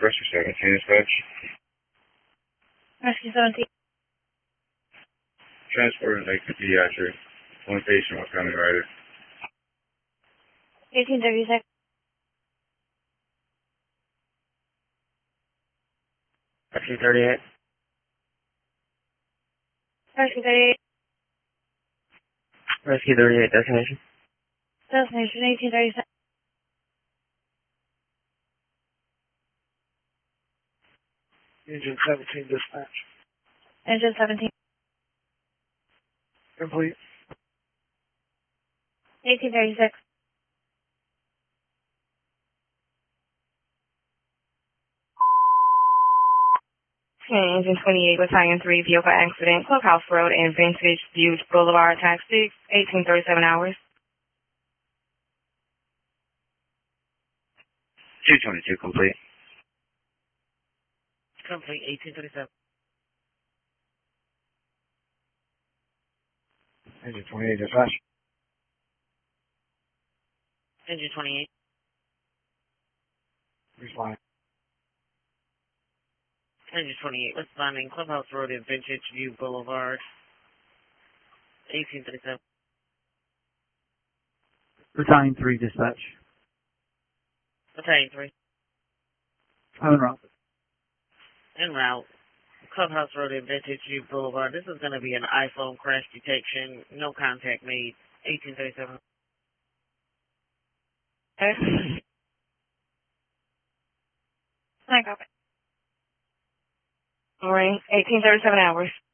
Rescue 17 dispatch. Rescue 17. Transport like the pediatric. One patient, one family rider. 1836. Rescue 38. Rescue 38. Rescue 38, destination. Destination 1837. Engine 17 dispatch. Engine 17. Complete. 1836. Engine 28, Battalion 3, vehicle accident, Clubhouse Road and Vintage View Boulevard, taxi, 1837 hours. 222 complete. Complete 1837. Engine 28 dispatch. Engine 28. Respond. Engine 28, responding Clubhouse Road and Vintage View Boulevard, 1837. Battalion 3 dispatch. Battalion 3. I'm en route. En route. Clubhouse Road and Vintage View Boulevard. This is going to be an iPhone crash detection. No contact made. 1837. Okay. I copy. Ring, 1837 hours.